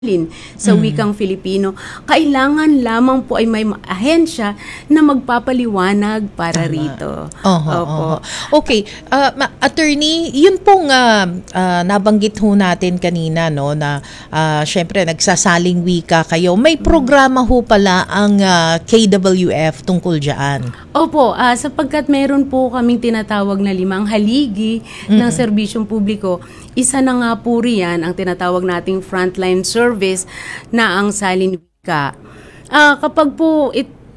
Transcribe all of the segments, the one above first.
sa wikang Filipino, kailangan lamang po ay may ahensya na magpapaliwanag para rito. Opo. Okay, attorney, yun pong nabanggit ho natin kanina, no, na syempre nagsasaling wika kayo. May programa ho pala ang KWF tungkol dyan. Opo, sapagkat meron po kaming tinatawag na 5 haligi ng serbisyong publiko. Isa na nga po riyan ang tinatawag nating frontline service na ang salin wika. Kapag po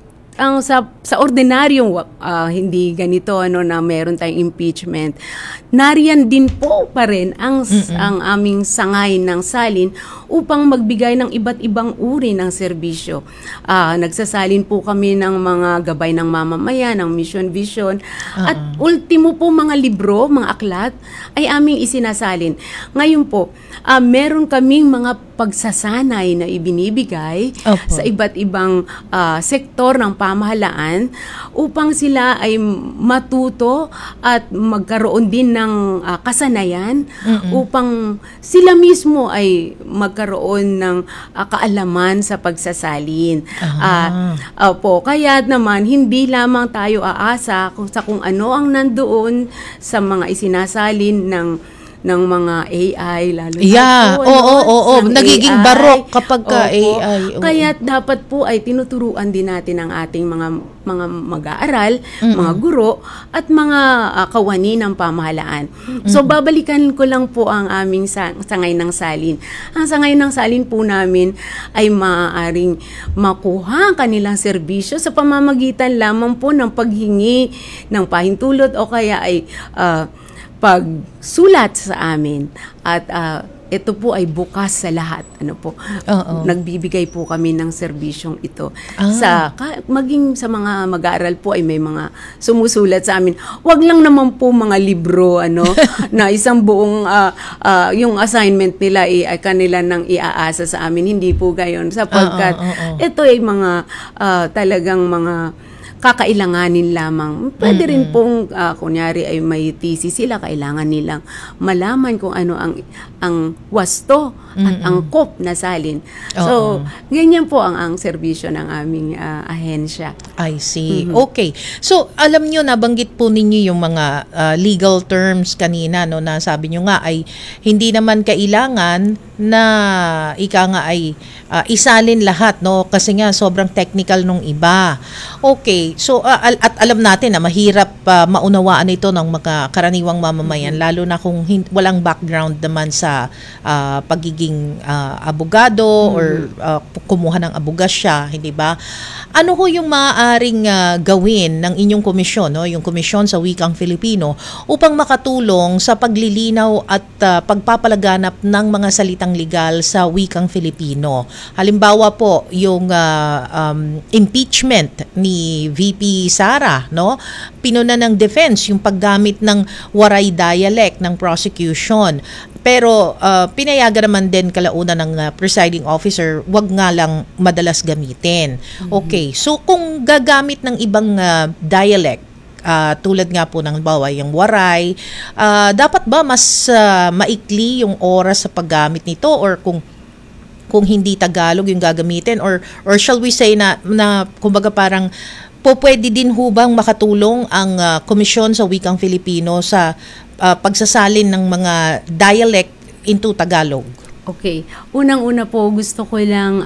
sa ordinaryong hindi ganito na meron tayong impeachment, nariyan din po pa rin ang aming sangay ng salin upang magbigay ng iba't ibang uri ng serbisyo. Nagsasalin po kami ng mga gabay ng mamamayan, ng mission vision, at ultimo po mga libro, mga aklat ay aming isinasalin. Ngayon po, meron kaming mga pagsasanay na ibinibigay sa iba't ibang sektor ng pamahalaan upang sila ay matuto at magkaroon din ng kasanayan upang sila mismo ay magkaroon ng kaalaman sa pagsasalin. Kaya naman hindi lamang tayo aasa kung ano ang nandoon sa mga isinasalin ng mga AI, lalo na po, nagiging AI. barok kapag AI. Kaya dapat po ay tinuturuan din natin ang ating mga mag-aaral, mga guro, at mga kawani ng pamahalaan. So, babalikan ko lang po ang aming sangay ng salin. Ang sangay ng salin po namin ay maaaring makuha ang kanilang serbisyo sa pamamagitan lamang po ng paghingi ng pahintulot o kaya ay pagsulat sa amin, at ito po ay bukas sa lahat. Nagbibigay po kami ng serbisyong ito. Maging sa mga mag-aaral po ay may mga sumusulat sa amin. Wag lang naman po mga libro na isang buong yung assignment nila ay kanila nang iaasa sa amin. Hindi po gayon, sapagkat ito ay mga talagang mga kakailanganin lamang. Pwede rin pong kunyari ay may thesis sila, kailangan nilang malaman kung ano ang wasto at angkop na salin. So, ganyan po ang serbisyo ng aming ahensya. I see. Okay. So, alam nyo, nabanggit po ninyo yung mga legal terms kanina, no, na sabi nyo nga ay hindi naman kailangan na ay isalin lahat, no, kasi nga sobrang technical nung iba. Okay. So, at alam natin na mahirap maunawaan ito ng mga karaniwang mamamayan, lalo na kung walang background naman sa pagiging abogado or kumuha ng abogasya, hindi ba? Ano ho yung maaaring gawin ng inyong komisyon, no, yung Komisyon sa Wikang Filipino, upang makatulong sa paglilinaw at pagpapalaganap ng mga salitang legal sa wikang Filipino? Halimbawa po, yung impeachment ni VP Sara, no? Pinuna ng defense yung paggamit ng waray dialect ng prosecution. Pero pinayagan naman din kalaunan ng presiding officer, wag nga lang madalas gamitin. Okay, so kung gagamit ng ibang dialect, tulad nga po ng bawa yung waray, dapat ba mas maikli yung oras sa paggamit nito, or kung hindi Tagalog yung gagamitin, or shall we say na kumbaga parang pwede din hubang makatulong ang Komisyon sa Wikang Filipino sa pagsasalin ng mga dialect into Tagalog? Okay. Unang-una po, gusto ko lang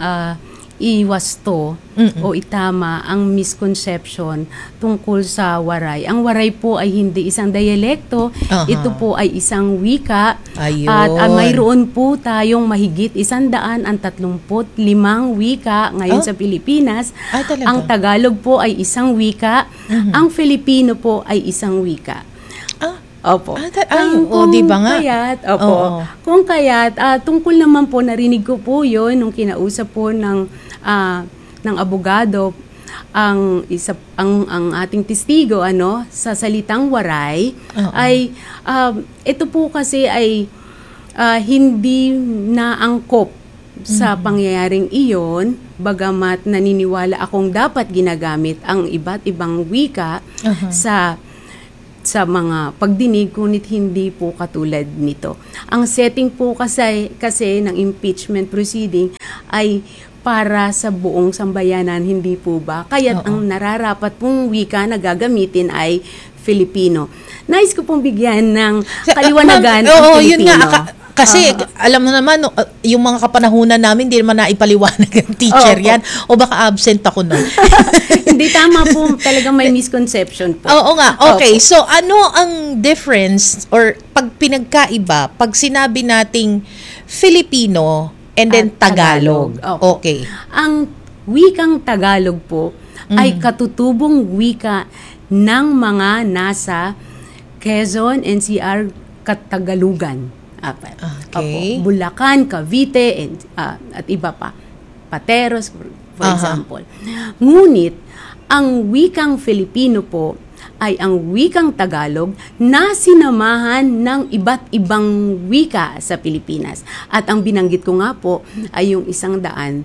iwasto o itama ang misconception tungkol sa waray. Ang waray po ay hindi isang dialekto, ito po ay isang wika. Ayun. At mayroon po tayong mahigit 135 wika ngayon sa Pilipinas. Ang Tagalog po ay isang wika, ang Filipino po ay isang wika. Opo. Di ba nga? Kung kaya't, tungkol naman po, narinig ko po yun nung kinausap po ng abogado ang ating testigo sa salitang waray ay ito po kasi ay hindi naangkop sa pangyayaring iyon, bagamat naniniwala akong dapat ginagamit ang iba't ibang wika sa mga pagdinig, ngunit hindi po katulad nito. Ang setting po kasi ng impeachment proceeding ay para sa buong sambayanan, hindi po ba? Kaya't ang nararapat pong wika na gagamitin ay Filipino. Nais ko pong bigyan ng kaliwanagan ang Filipino. Yun nga. Kasi alam mo naman, yung mga kapanahunan namin, hindi naman naipaliwanag ng teacher yan. O baka absent ako nun. Hindi, tama po. Talagang may misconception po. Oo nga. Okay. So, ano ang difference or pag pinagkaiba, pag sinabi nating Filipino and then Tagalog? Okay. Ang wikang Tagalog po ay katutubong wika ng mga nasa Quezon, NCR, Katagalugan. Okay. Bulacan, Cavite, at iba pa. Pateros, for example. Ngunit, ang wikang Filipino po ay ang wikang Tagalog na sinamahan ng iba't ibang wika sa Pilipinas. At ang binanggit ko nga po ay yung 130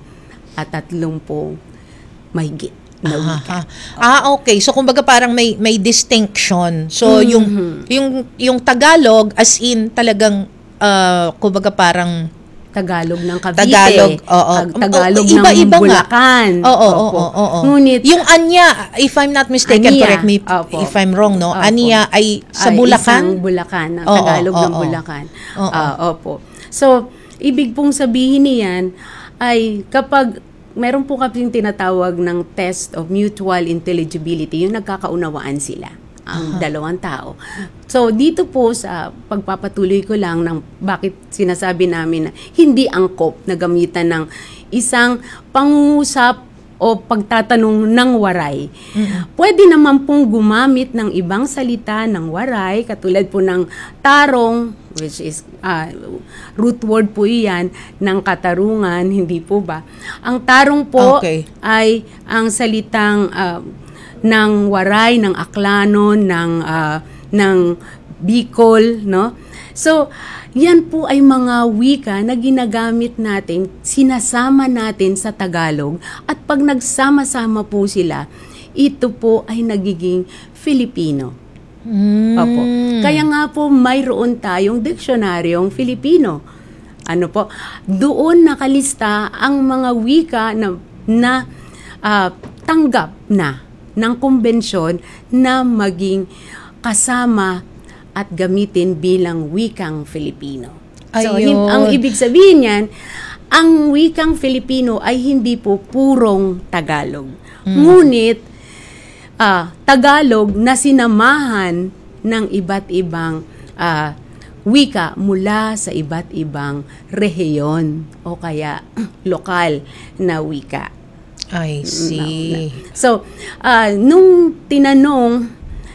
mahigit na wika. Okay. So kumbaga parang may distinction. So yung Tagalog as in talagang kumbaga parang Tagalog ng Cavite. Tagalog ng Bulacan. Ngunit yung Anya, if I'm not mistaken, correct me if I'm wrong, no? Anya ay sa Bulacan? Isang Bulacan, Tagalog ng Bulacan. Opo. So, ibig pong sabihin niyan ay kapag meron po kaming tinatawag ng test of mutual intelligibility, yung nagkakaunawaan sila, ang dalawang tao. So, dito po sa pagpapatuloy ko lang ng bakit sinasabi namin na hindi angkop na gamitan ng isang pangungusap o pagtatanong ng waray. Pwede naman pong gumamit ng ibang salita ng waray, katulad po ng tarong, which is root word po iyan ng katarungan, hindi po ba? Ang tarong po ay ang salitang ng waray, ng aklanon, ng Bicol, no? So, yan po ay mga wika na ginagamit natin, sinasama natin sa Tagalog, at pag nagsama-sama po sila, ito po ay nagiging Filipino. Opo. Kaya nga po mayroon tayong diksionaryong Filipino. Ano po? Doon nakalista ang mga wika na tanggap na ng kumbensyon na maging kasama at gamitin bilang wikang Filipino. So, ang ibig sabihin yan, ang wikang Filipino ay hindi po purong Tagalog. Ngunit, Tagalog na sinamahan ng iba't ibang wika mula sa iba't ibang rehiyon o kaya lokal na wika. I see. So, nung tinanong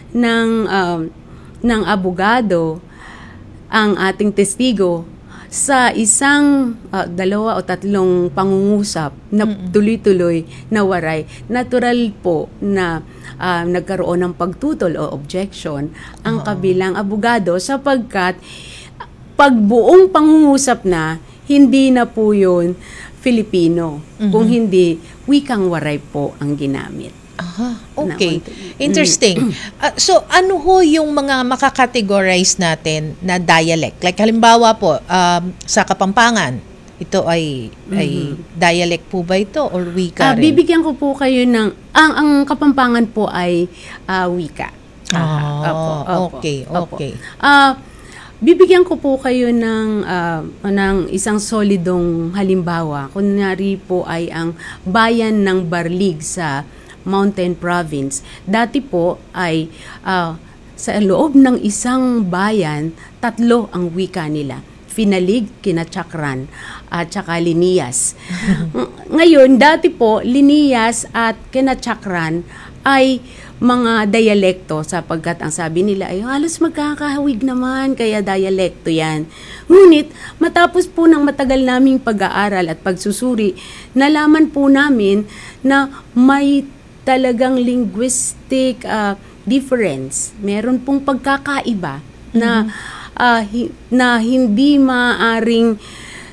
ng abogado ang ating testigo sa isang 2 o 3 pangungusap na tuloy-tuloy na waray, natural po na nagkaroon ng pagtutol o objection ang kabilang abogado sapagkat pag buong pangungusap na, hindi na po yun Filipino, kung hindi wikang waray po ang ginamit. Okay. Interesting. So, ano ho yung mga makakategorize natin na dialect? Like, halimbawa po, sa Kapampangan, ito ay dialect po ba ito or wika rin? Bibigyan ko po kayo ng, ang Kapampangan po ay wika. Okay. Bibigyan ko po kayo ng isang solidong halimbawa. Kunyari po ay ang bayan ng Barlig sa Mountain Province. Dati po ay sa loob ng isang bayan, 3 ang wika nila. Finalig, Kinachakran, at saka Liniyas. Ngayon, dati po, Liniyas at Kinachakran ay mga dialekto sapagkat ang sabi nila ay halos magkakahawig naman, kaya dialekto yan. Ngunit matapos po ng matagal naming pag-aaral at pagsusuri, nalaman po namin na may talagang linguistic difference. Meron pong pagkakaiba na hindi maaring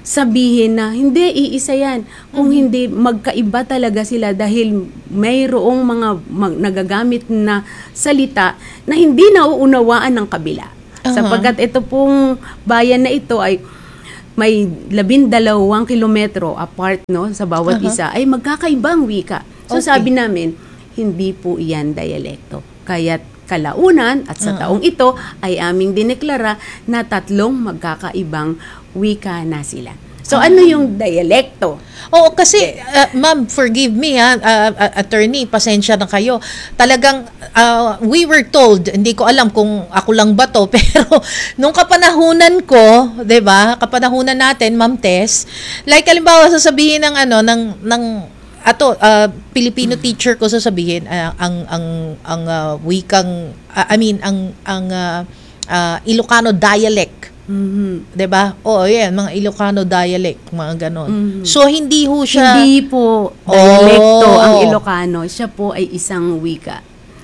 sabihin na hindi, iisa yan. Kung hindi, magkaiba talaga sila dahil mayroong mga nagagamit na salita na hindi nauunawaan ng kabila. Sapagkat ito pong bayan na ito ay may 12 kilometro apart, no, sa bawat isa, ay magkakaibang wika. So sabi namin, hindi po iyan dialekto. Kaya't kalaunan at sa taong ito ay aming dineklara na 3 magkakaibang wika na sila. So ano yung dialekto? Oo, kasi ma'am, forgive me attorney, pasensya na kayo. Talagang we were told, hindi ko alam kung ako lang ba to, pero nung kapanahunan ko, 'di ba? Kapanahunan natin, Ma'am Tess, like halimbawa sasabihin ng Filipino teacher ko sasabihin ang wikang ang Ilocano dialect. 'Di ba? Oo, yan, mga Ilocano dialect, mga ganon. So hindi ho siya Hindi po dialekto ang Ilocano, siya po ay isang wika.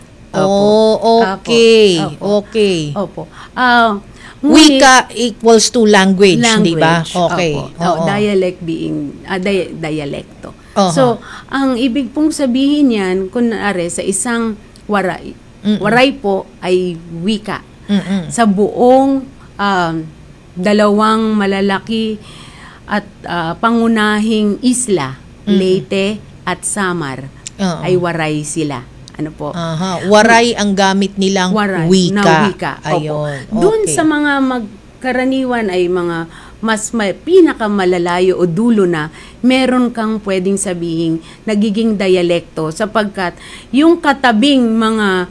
Okay. Opo. Okay. Opo. Wika equals to language, di ba? Okay. Opo. Dialect being dialekto. Uh-huh. So, ang ibig pong sabihin yan, kunwari sa isang waray. Waray po ay wika. Sa buong 2 malalaki at pangunahing isla, Leyte at Samar, ay waray sila. Ano po? Waray ang gamit nilang wika. Na wika. Ayun. Doon sa mga magkaraniwan ay mga mas pinakamalalayo o dulo na, meron kang pwedeng sabihin nagiging dialekto sapagkat yung katabing mga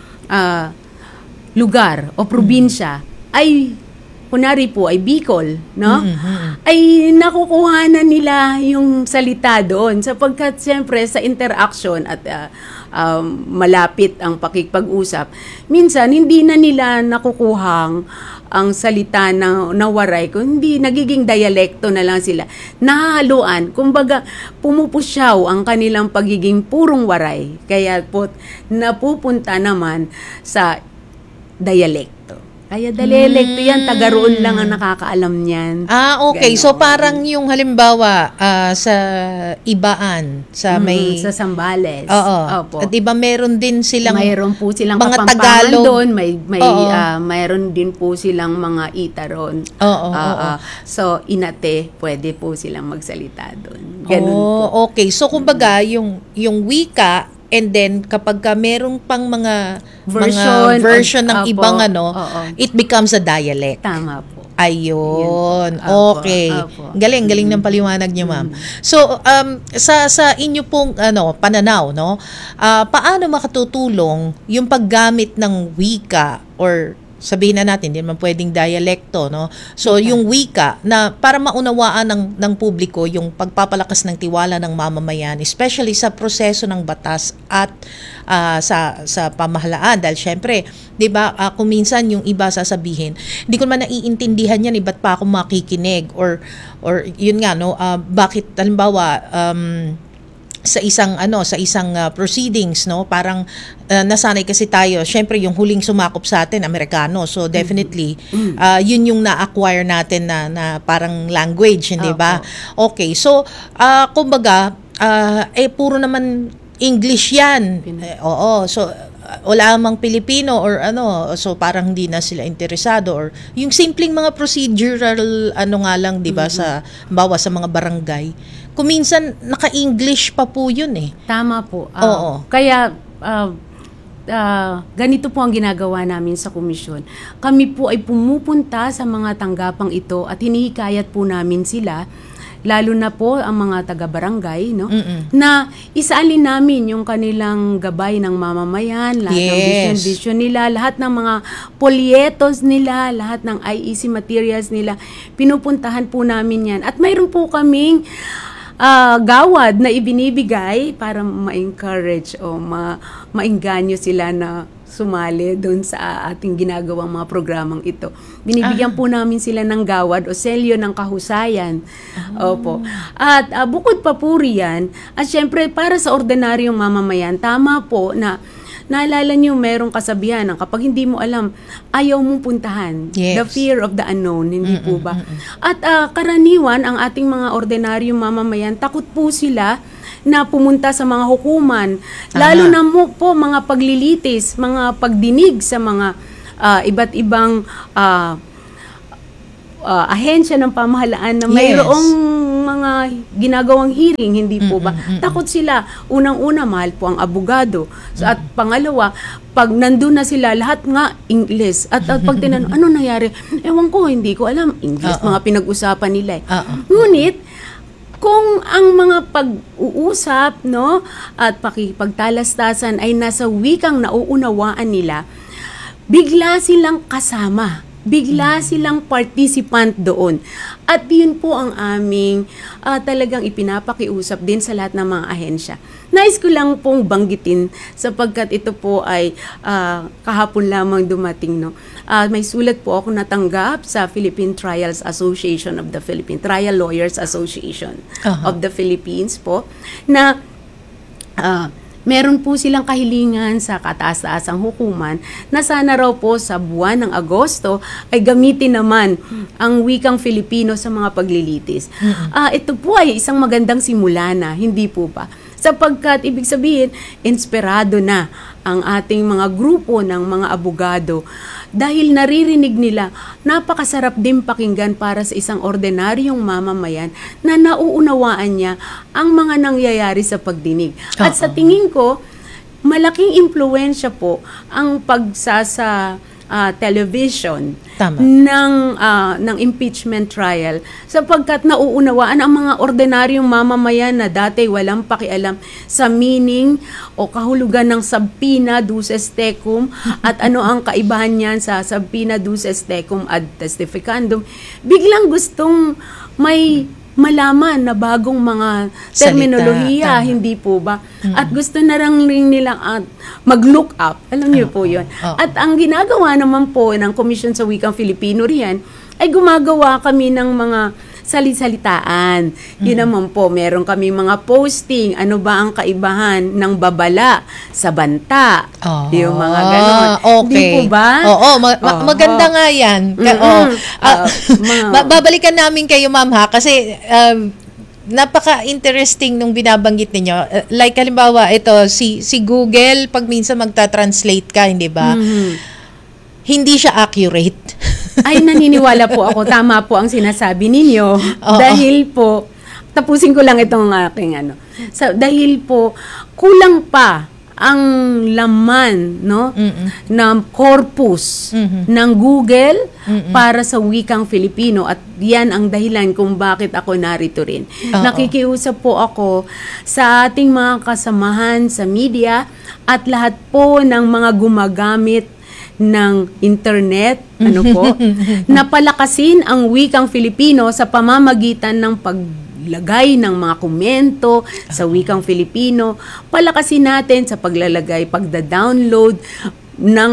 lugar o probinsya ay kunwari po ay Bicol, no? Ay nakukuha na nila yung salita doon sapagkat siyempre sa interaction at malapit ang pakikipag-usap, minsan hindi na nila nakukuhang ang salita na waray, kundi nagiging dialekto na lang sila. Nahahaluan, kumbaga pumupusyaw ang kanilang pagiging purong waray. Kaya po napupunta naman sa dialekto. Kaya dialekto yan, taga roon lang ang nakakaalam niyan. Okay. Ganon. So parang yung halimbawa sa Ibaan, sa may sa Sambales. Oo. Opo. At iba meron din silang mayroon po silang mga Kapampangan Tagalog doon, mayroon din po silang mga itaron. So inate, pwede po silang magsalita doon. Ganun po. Okay. So kumbaga yung wika, and then kapag merong pang mga version ng ibang it becomes a dialect. Tama po. Ayun. Opo, Okay. opo. Galing ng paliwanag niyo, ma'am. So sa inyo pong pananaw, no? Paano makatutulong yung paggamit ng wika, or sabihin na natin, hindi naman pwedeng dialekto, no? So, yung wika na para maunawaan ng publiko yung pagpapalakas ng tiwala ng mamamayan, especially sa proseso ng batas at sa pamahalaan. Dahil syempre, di ba, kung minsan yung iba sasabihin, hindi ko naman naiintindihan yan, ba't pa ako makikinig? Or yun nga, no? Bakit, halimbawa, sa isang proceedings, no, parang nasanay kasi tayo, syempre yung huling sumakop sa atin Amerikano, so definitely yun yung na-acquire natin na parang language, hindi ba? Okay, so kumbaga puro naman English yan. Oo, so wala mang Pilipino or so parang hindi na sila interesado, or yung simpleng mga procedural nga lang, di ba, sa mga barangay, kung minsan naka-English pa po yun eh. Tama po. Oo. Kaya ganito po ang ginagawa namin sa komisyon. Kami po ay pumupunta sa mga tanggapang ito at hinihikayat po namin sila, lalo na po ang mga taga-barangay, no? Na isaalin namin yung kanilang gabay ng mamamayan, lahat ng vision nila, lahat ng mga polyetos nila, lahat ng IEC materials nila, pinupuntahan po namin yan. At mayroon po kaming gawad na ibinibigay para ma-encourage o maingganyo sila na sumali doon sa ating ginagawang mga programang ito. Binibigyan po namin sila ng gawad o selyo ng kahusayan. Opo. At bukod pa po riyan, at syempre para sa ordinaryong mamamayan, tama po na naalala nyo, merong kasabihan na kapag hindi mo alam, ayaw mong puntahan. Yes. The fear of the unknown, hindi po ba? At karaniwan, ang ating mga ordinaryong mamamayan, takot po sila na pumunta sa mga hukuman. Lalo na po mga paglilitis, mga pagdinig sa mga iba't ibang ahensya ng pamahalaan na mayroong mga ginagawang hearing, hindi po ba? Takot sila. Unang-una, mahal po ang abogado. So, at pangalawa, pag nandun na sila, lahat nga English. At pag tinanong, ano nangyari? Ewan ko, hindi ko alam. English, mga pinag-usapan nila. Ngunit, kung ang mga pag-uusap, no, at pakipagtalastasan ay nasa wikang nauunawaan nila, bigla silang kasama. Bigla silang participant doon. At yun po ang aming talagang ipinapakiusap din sa lahat ng mga ahensya. Nais ko lang pong banggitin sapagkat ito po ay kahapon lamang dumating. No? May sulat po ako natanggap sa Philippine Trials Association of the Philippines, Trial Lawyers Association of the Philippines po, na meron po silang kahilingan sa kataas-taasang hukuman na sana raw po sa buwan ng Agosto ay gamitin naman ang wikang Filipino sa mga paglilitis. Ito po ay isang magandang simula na, hindi po ba? Sapagkat ibig sabihin, inspirado na ang ating mga grupo ng mga abogado dahil naririnig nila, napakasarap din pakinggan para sa isang ordinaryong mamamayan na nauunawaan niya ang mga nangyayari sa pagdinig. At sa tingin ko, malaking impluwensya po ang pagsasa television ng impeachment trial sapagkat nauunawaan ang mga ordinaryong mamamayan na dati walang pakialam sa meaning o kahulugan ng subpoena duces tecum at ano ang kaibahan niyan sa subpoena duces tecum ad testificandum, biglang gustong may malaman na bagong mga terminolohiya, hindi po ba? At gusto na rin nilang mag-look up. Alam niyo po yun. At ang ginagawa naman po ng Komisyon sa Wikang Filipino riyan, ay gumagawa kami ng mga salisalitaan. Yun naman po, meron kami mga posting, ano ba ang kaibahan ng babala sa banta. Yung mga ganon. Okay. Di po ba? Maganda nga yan. Babalikan namin kayo, ma'am, ha? Kasi napaka-interesting nung binabanggit ninyo. Like, halimbawa, ito, si Google, pag minsan magta-translate ka, hindi ba? Hindi siya accurate. Ay, naniniwala po ako. Tama po ang sinasabi ninyo. Dahil po, tapusin ko lang itong aking dahil po, kulang pa ang laman, no, ng corpus ng Google para sa wikang Filipino. At yan ang dahilan kung bakit ako narito rin. Nakikiusap po ako sa ating mga kasamahan sa media at lahat po ng mga gumagamit ng internet, na palakasin ang wikang Filipino sa pamamagitan ng paglagay ng mga komento sa wikang Filipino. Palakasin natin sa paglalagay, pagda-download ng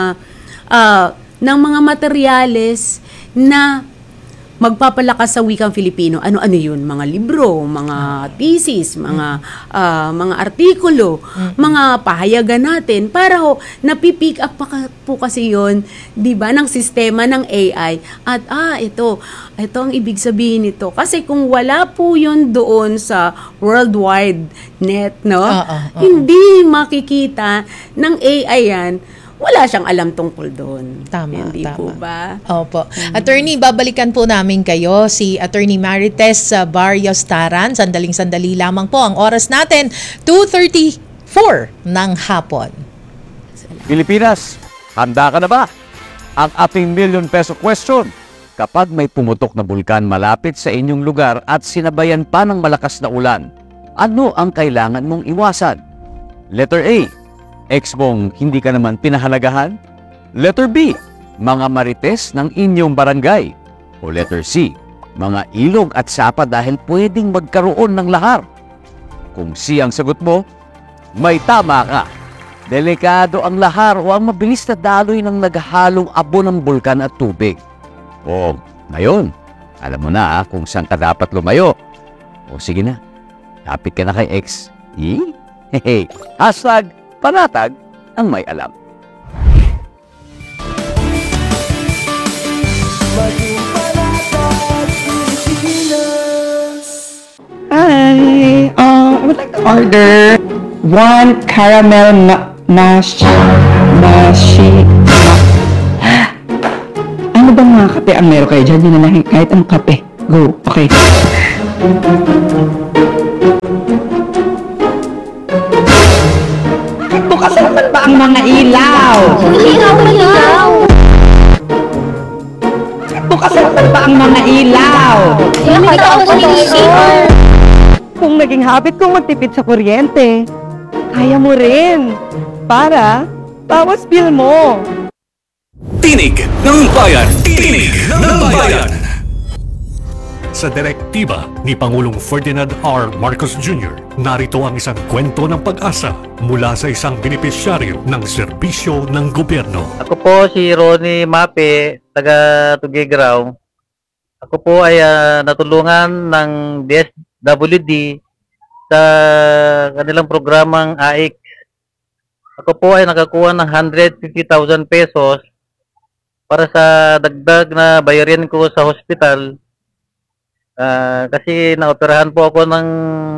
mga materyales na magpapalakas sa wikang Filipino. Ano-ano yun? Mga libro, mga thesis, mga artikulo, mga pahayagan natin para napipick up po kasi yun, di ba, ng sistema ng AI. At ito ang ibig sabihin nito. Kasi kung wala po yun doon sa worldwide net, no? Hindi makikita ng AI yan. Wala siyang alam tungkol doon. Tama. Po ba? Opo. Attorney, babalikan po namin kayo, si Attorney Marites Barrios Taran. Sandaling-sandali lamang po ang oras natin, 2:34 ng hapon. Pilipinas, handa ka na ba? Ang ating million peso question. Kapag may pumutok na bulkan malapit sa inyong lugar at sinabayan pa ng malakas na ulan, ano ang kailangan mong iwasan? Letter A, ex mong hindi ka naman pinahalagahan? Letter B, mga marites ng inyong barangay? O letter C, mga ilog at sapa dahil pwedeng magkaroon ng lahar? Kung C ang sagot mo, may tama ka. Delikado ang lahar o ang mabilis na daloy ng naghahalong abo ng bulkan at tubig. O, ngayon, alam mo na kung saan ka dapat lumayo. O sige na, lapit ka na kay ex. Hashtag panatag ang may alam. Hi, I would like to order one caramel ano bang mga kape ang meron kayo dyan? Yun na lang, kahit anong kape. Go, okay. Bukas naman ba ang mga ilaw? Bukas naman ba ang mga ilaw? Kung naging habit kong magtipid sa kuryente, kaya mo rin. Para bawas bill mo. Tinig ng Bayan! Tinig ng Bayan! Sa direktiba ni Pangulong Ferdinand R. Marcos Jr., narito ang isang kwento ng pag-asa mula sa isang benepisyaryo ng serbisyo ng gobyerno. Ako po si Ronnie Mape, taga Tugigraw. Ako po ay natulungan ng DSWD sa kanilang programang AIC. Ako po ay nakakuha ng 150,000 pesos para sa dagdag na bayarin ko sa hospital. Kasi naoperahan po ako ng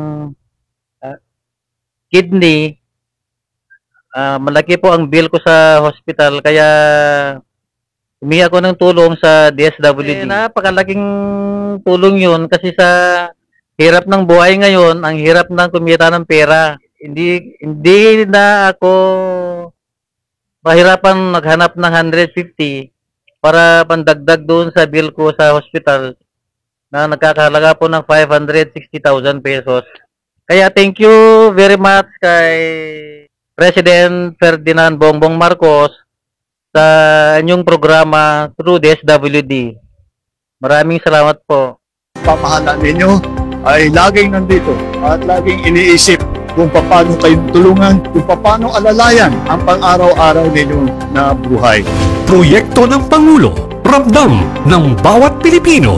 kidney. Malaki po ang bill ko sa hospital, kaya humingi ako ng tulong sa DSWD. Napakalaking tulong yun kasi sa hirap ng buhay ngayon, ang hirap ng kumita ng pera. Hindi na ako mahirapan maghanap ng 150 para pandagdag doon sa bill ko sa hospital na nagkakahalaga po ng 560,000 pesos. Kaya thank you very much kay President Ferdinand Bongbong Marcos sa inyong programa through DSWD. Maraming salamat po. Pamahalaan ninyo ay laging nandito at laging iniisip kung paano kayong tulungan, kung paano alalayan ang pang-araw-araw ninyo na buhay. Proyekto ng Pangulo, ramdam ng bawat Pilipino.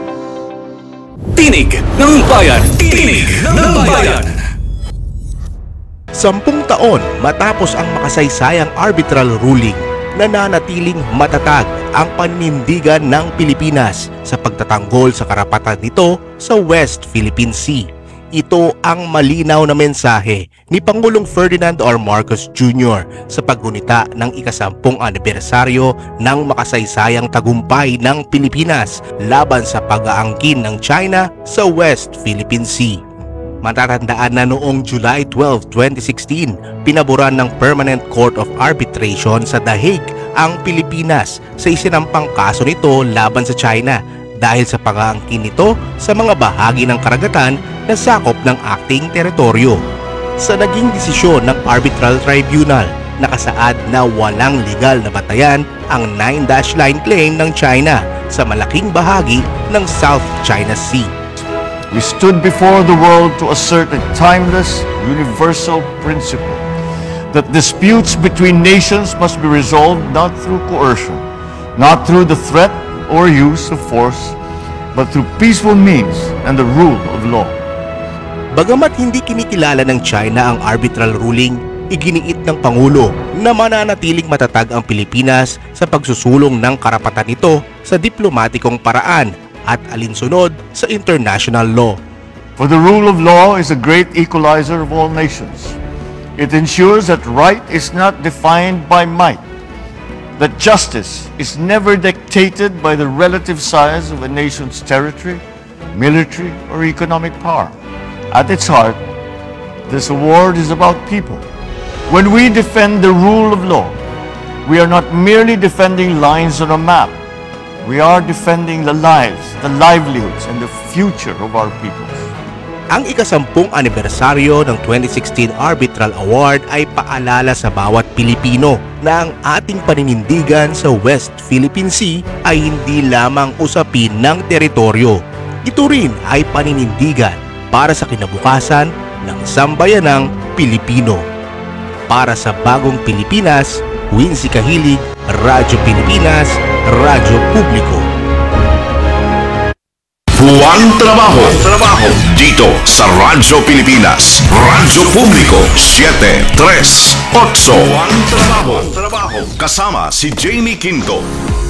Tinig ng Bayan! Tinig ng Bayan! 10 taon matapos ang makasaysayang arbitral ruling, nananatiling matatag ang paninindigan ng Pilipinas sa pagtatanggol sa karapatan nito sa West Philippine Sea. Ito ang malinaw na mensahe ni Pangulong Ferdinand R. Marcos Jr. sa paggunita ng ika-10 anibersaryo ng makasaysayang tagumpay ng Pilipinas laban sa pag-aangkin ng China sa West Philippine Sea. Matatandaan na noong July 12, 2016, pinaboran ng Permanent Court of Arbitration sa The Hague ang Pilipinas sa isinampang kaso nito laban sa China dahil sa pag-aangkin nito sa mga bahagi ng karagatan na sakop ng acting teritoryo. Sa naging desisyon ng Arbitral Tribunal, nakasaad na walang legal na batayan ang 9-dash line claim ng China sa malaking bahagi ng South China Sea. We stood before the world to assert a timeless, universal principle that disputes between nations must be resolved not through coercion, not through the threat or use of force, but through peaceful means and the rule of law. Bagamat hindi kinikilala ng China ang arbitral ruling, iginiit ng Pangulo na mananatiling matatag ang Pilipinas sa pagsusulong ng karapatan nito sa diplomatikong paraan at alinsunod sa international law. For the rule of law is a great equalizer of all nations. It ensures that right is not defined by might, that justice is never dictated by the relative size of a nation's territory, military, or economic power. At its heart, this award is about people. When we defend the rule of law, we are not merely defending lines on a map. We are defending the lives, the livelihoods, and the future of our peoples. Ang ika-10 anibersaryo ng 2016 Arbitral Award ay paalala sa bawat Pilipino na ang ating paninindigan sa West Philippine Sea ay hindi lamang usapin ng teritoryo. Ito rin ay paninindigan para sa kinabukasan ng sambayanang Pilipino. Para sa Bagong Pilipinas, Wincy Kahilig, Radyo Pilipinas, Radyo Publiko. Buwang trabaho. Dito sa Radyo Pilipinas. Radyo Publiko 738. Buwang trabaho. Kasama si Jamie Quinto.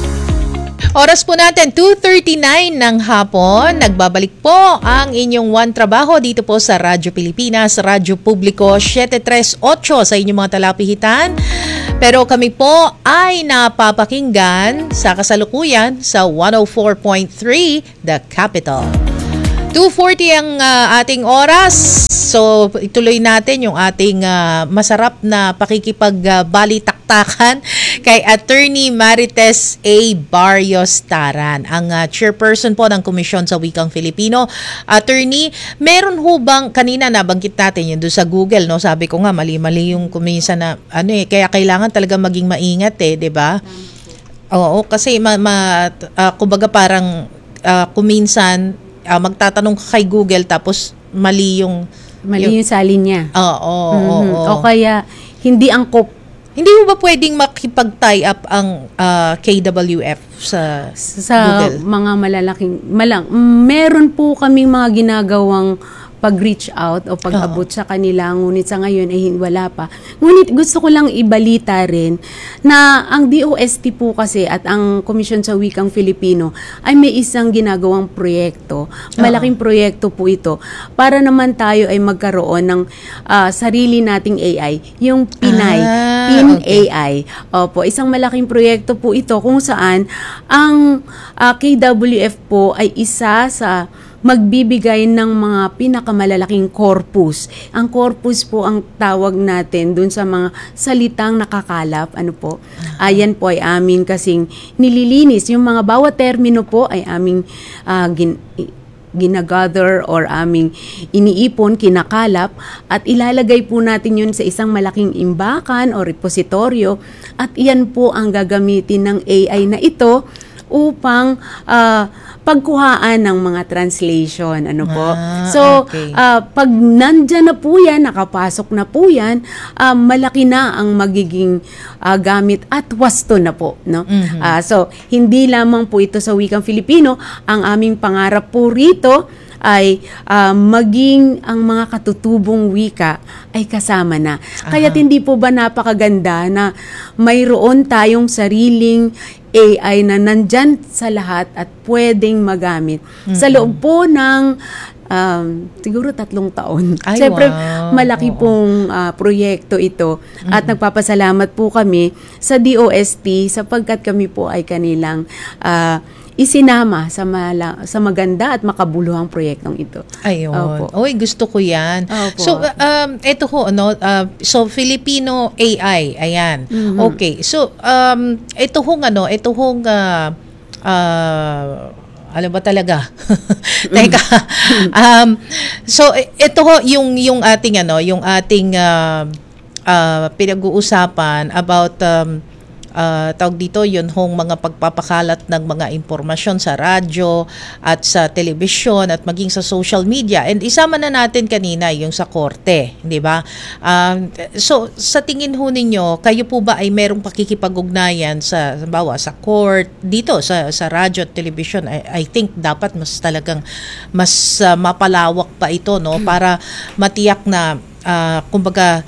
Oras po natin, 2:39 ng hapon. Nagbabalik po ang inyong One Trabaho dito po sa Radyo Pilipinas, Radyo Publiko 738 sa inyong mga talapihitan. Pero kami po ay napapakinggan sa kasalukuyan sa 104.3 The Capital. 2:40 ang ating oras. So ituloy natin yung ating masarap na pakikipag-balitaktakan kay Attorney Marites A. Barrios Taran, ang chairperson po ng Komisyon sa Wikang Filipino. Attorney, meron ho bang, kanina nabanggit natin yun doon sa Google, no? Sabi ko nga mali-mali yung kumisa na kaya kailangan talaga maging maingat, 'di ba? Oo, kasi kumbaga parang kuminsan magtatanong ka kay Google tapos mali yung salin niya. Oo. O kaya hindi angkop. Hindi mo ba pwedeng makipag-tie up ang KWF sa Google? Mga malalaking meron po kaming mga ginagawang pag-reach out o pag-abot sa kanila, ngunit sa ngayon ay wala pa. Ngunit gusto ko lang ibalita rin na ang DOST po kasi at ang Komisyon sa Wikang Filipino ay may isang ginagawang proyekto. Malaking proyekto po ito para naman tayo ay magkaroon ng sarili nating AI, yung Pinay, AI. Opo, isang malaking proyekto po ito kung saan ang KWF po ay isa sa magbibigay ng mga pinakamalalaking corpus. Ang corpus po ang tawag natin dun sa mga salitang nakakalap. Ayan po ay amin kasing nililinis. Yung mga bawat termino po ay aming ginagather or aming iniipon, kinakalap, at ilalagay po natin yun sa isang malaking imbakan o repositoryo, at iyan po ang gagamitin ng AI na ito upang pagkuhaan ng mga translation. Pag nandyan na po yan, nakapasok na po yan, malaki na ang magiging gamit at wasto na po. So, hindi lamang po ito sa wikang Filipino. Ang aming pangarap po rito ay maging ang mga katutubong wika ay kasama na. Kaya't hindi po ba napakaganda na mayroon tayong sariling AI na nandyan sa lahat at pwedeng magamit sa loob po ng siguro 3 taon. Siyempre, malaki pong proyekto ito at nagpapasalamat po kami sa DOST sapagkat kami po ay kanilang isinama sa maganda at makabuluhang proyektong ito. Ayun. Opo. Oy, gusto ko 'yan. Opo. So ito ho so Filipino AI, ayan. Okay. So ito hong alam ba talaga? Teka. So ito ho yung ating pinag-uusapan about tawag dito yun hong mga pagpapakalat ng mga impormasyon sa radyo at sa telebisyon at maging sa social media. And isama na natin kanina yung sa korte, di ba? So sa tingin ho ninyo, kayo po ba ay merong pakikipag-ugnayan sa court dito sa radyo at telebisyon? I think dapat mas mapalawak pa ito, no, para matiyak na kumbaga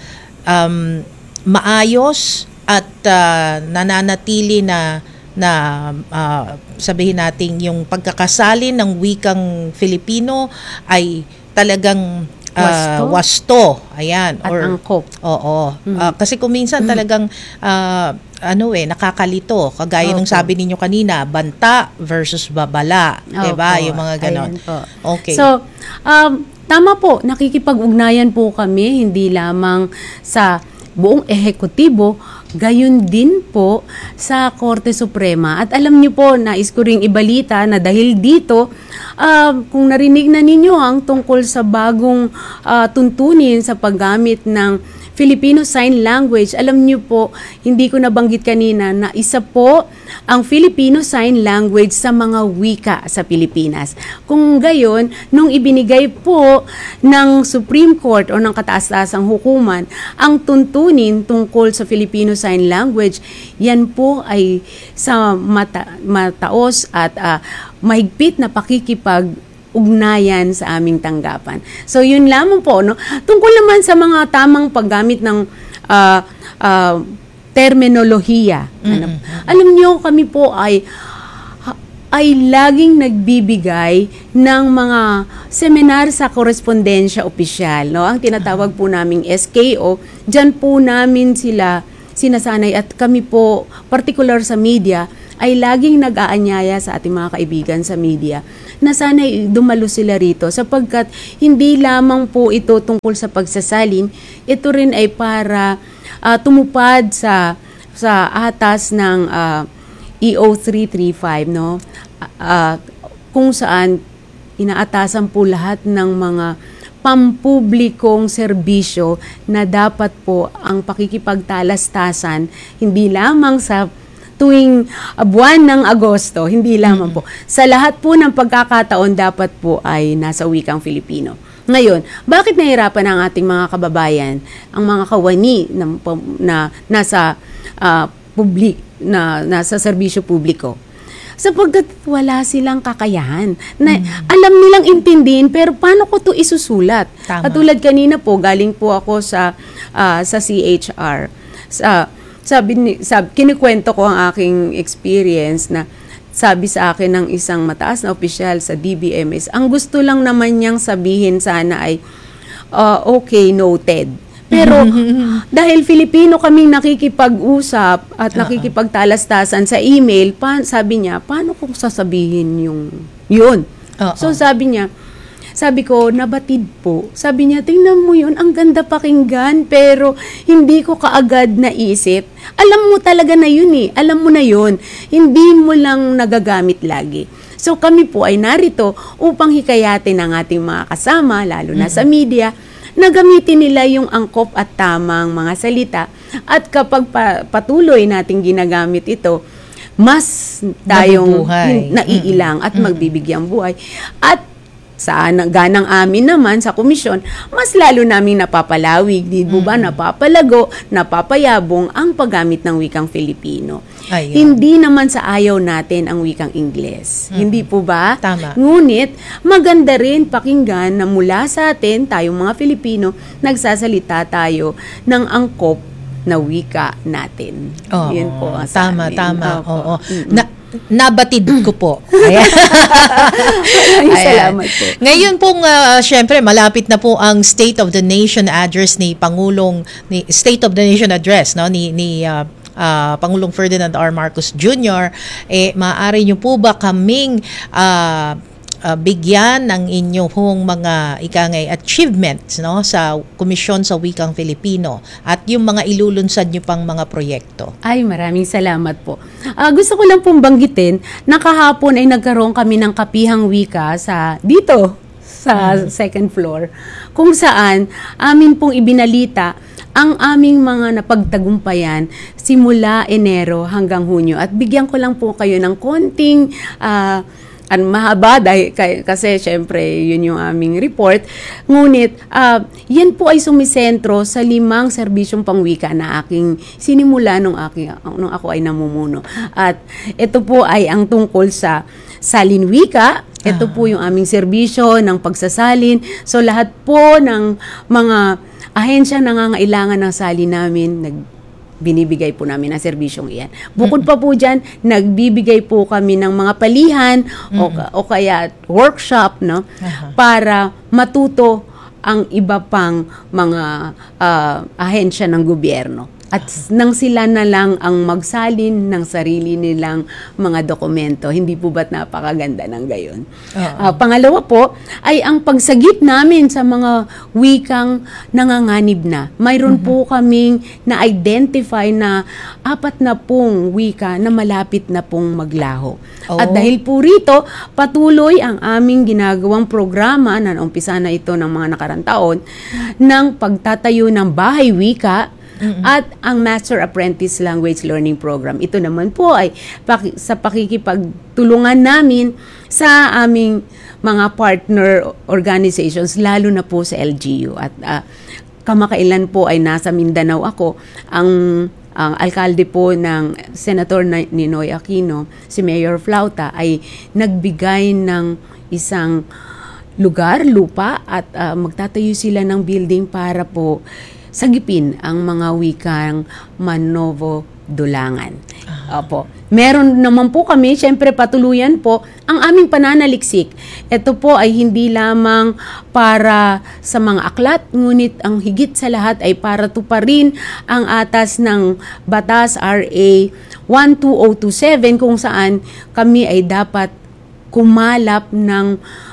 maayos at nananatili na sabihin natin yung pagkakasalin ng wikang Filipino ay talagang wasto. Ayan. At angkop. Oo. Kasi kung minsan talagang nakakalito. Kagaya nung sabi ninyo kanina, banta versus babala. Diba? Yung mga ganon. Okay. So, tama po. Nakikipag-ugnayan po kami, hindi lamang sa buong ehekutibo, gayon din po sa Korte Suprema. At alam niyo po, nais ko ring ibalita na dahil dito, kung narinig na ninyo ang tungkol sa bagong tuntunin sa paggamit ng Filipino Sign Language, alam niyo po, hindi ko nabanggit kanina na isa po ang Filipino Sign Language sa mga wika sa Pilipinas. Kung gayon, nung ibinigay po ng Supreme Court o ng kataas-taasang hukuman ang tuntunin tungkol sa Filipino Sign Language, yan po ay sa mataos at mahigpit na pakikipag ugnayan sa aming tanggapan. So yun lamang po, no? Tungkol naman sa mga tamang paggamit ng terminolohiya. Alam niyo, kami po ay laging nagbibigay ng mga seminar sa korespondensya opisyal, no? Ang tinatawag po naming SKO. Diyan po namin sila sinasanay, at kami po, particular sa media, ay laging nag-aanyaya sa ating mga kaibigan sa media na sana'y dumalo sila rito, sapagkat hindi lamang po ito tungkol sa pagsasalin, ito rin ay para tumupad sa atas ng EO 335, no? Kung saan inaatasan po lahat ng mga pampublikong serbisyo na dapat po ang pakikipagtalastasan hindi lamang sa tuwing buwan ng Agosto, hindi lamang po. Sa lahat po ng pagkakataon dapat po ay nasa wikang Filipino. Ngayon, bakit nahirapan ang ating mga kababayan, ang mga kawani na nasa nasa serbisyo publiko? Sapagkat wala silang kakayahan na alam nilang intindihin, pero paano ko to isusulat? Tama. Katulad kanina po, galing po ako sa CHR. Kinikwento ko ang aking experience na sabi sa akin ng isang mataas na opisyal sa DBMS, ang gusto lang naman niyang sabihin sana ay, okay, noted. Pero dahil Filipino kaming nakikipag-usap at nakikipagtalastasan sa email, sabi niya, paano kung sasabihin yun? So sabi ko, nabatid po. Sabi niya, tingnan mo yun, ang ganda pakinggan, pero hindi ko kaagad naisip. Alam mo talaga na yun eh. Alam mo na yun. Hindi mo lang nagagamit lagi. So kami po ay narito upang hikayatin ang ating mga kasama, lalo na sa media, na gamitin nila yung angkop at tamang mga salita. At kapag patuloy nating ginagamit ito, mas tayong naiilang at magbibigyang buhay. At sa ganang amin naman sa komisyon, mas lalo namin napapalawig, di ba, napapalago, napapayabong ang paggamit ng wikang Filipino. Ayun. Hindi naman sa ayaw natin ang wikang Ingles. Hindi po ba? Tama. Ngunit, maganda rin pakinggan na mula sa atin, tayong mga Filipino, nagsasalita tayo ng angkop na wika natin. Oo. Yun po ang sa amin. Tama. Opo. Oo. Nabatid ko po. Ayan. Salamat po. Ngayon pong, syempre, malapit na po ang State of the Nation address ni Pangulong, State of the Nation address, no, ni Pangulong Ferdinand R. Marcos Jr. Maaari niyo po ba kaming bigyan ng inyong mga achievements, no, sa Komisyon sa Wikang Filipino at yung mga ilulunsad niyo pang mga proyekto? Ay, maraming salamat po. Gusto ko lang pong banggitin na kahapon ay nagkaroon kami ng kapihang wika dito sa second floor, kung saan amin pong ibinalita ang aming mga napagtagumpayan simula Enero hanggang Hunyo. At bigyan ko lang po kayo ng konting mahaba dahil kasi syempre yun yung aming report. Ngunit yan po ay sumisentro sa 5 serbisyong pangwika na aking sinimula nung ako ay namumuno. At ito po ay ang tungkol sa salinwika. Ito po yung aming serbisyo ng pagsasalin. So lahat po ng mga ahensya nangangailangan ng salin namin, binibigay po namin ang serbisyong iyan. Bukod pa po dyan, nagbibigay po kami ng mga palihan o kaya workshop, no, para matuto ang iba pang mga ahensya ng gobyerno. At nang sila na lang ang magsalin ng sarili nilang mga dokumento. Hindi po ba't napakaganda ng gayon? Pangalawa po ay ang pagsagip namin sa mga wikang nanganganib na. Mayroon po kaming na-identify na 40 wika na malapit na pong maglaho. At dahil po rito, patuloy ang aming ginagawang programa na umpisa na ito ng mga nakarang taon ng pagtatayo ng bahay wika at ang Master Apprentice Language Learning Program. Ito naman po ay sa pakikipagtulungan namin sa aming mga partner organizations, lalo na po sa LGU. At kamakailan po ay nasa Mindanao ako. Ang alkalde po ng Senator Ninoy Aquino, si Mayor Flauta, ay nagbigay ng isang lugar, lupa, at magtatayo sila ng building para po sagipin ang mga wikang Manovo-Dulangan. Opo. Meron naman po kami, syempre patuluyan po, ang aming pananaliksik. Ito po ay hindi lamang para sa mga aklat, ngunit ang higit sa lahat ay para tuparin ang atas ng Batas RA 12027 kung saan kami ay dapat kumalap ng